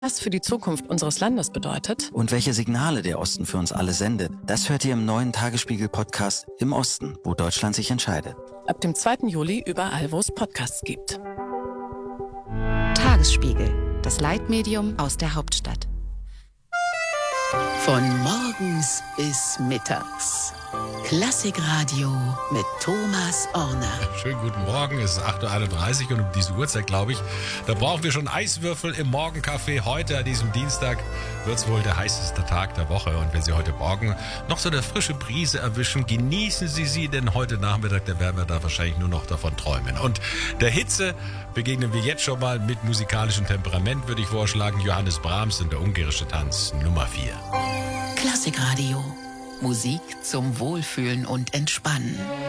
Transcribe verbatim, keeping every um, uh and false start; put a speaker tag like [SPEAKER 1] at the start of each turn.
[SPEAKER 1] Was für die Zukunft unseres Landes bedeutet
[SPEAKER 2] und welche Signale der Osten für uns alle sendet, das hört ihr im neuen Tagesspiegel-Podcast Im Osten, wo Deutschland sich entscheidet.
[SPEAKER 1] Ab dem zweiten Juli überall, wo es Podcasts gibt.
[SPEAKER 3] Tagesspiegel, das Leitmedium aus der Hauptstadt.
[SPEAKER 4] Von morgens bis mittags. Klassikradio mit Thomas Orner.
[SPEAKER 5] Schönen guten Morgen, es ist acht Uhr einunddreißig und um diese Uhrzeit, glaube ich, da brauchen wir schon Eiswürfel im Morgenkaffee. Heute, an diesem Dienstag, wird es wohl der heißeste Tag der Woche. Und wenn Sie heute Morgen noch so eine frische Brise erwischen, genießen Sie sie, denn heute Nachmittag, da werden wir da wahrscheinlich nur noch davon träumen. Und der Hitze begegnen wir jetzt schon mal mit musikalischem Temperament, würde ich vorschlagen. Johannes Brahms und der ungarische Tanz Nummer vier.
[SPEAKER 4] Klassikradio. Musik zum Wohlfühlen und Entspannen.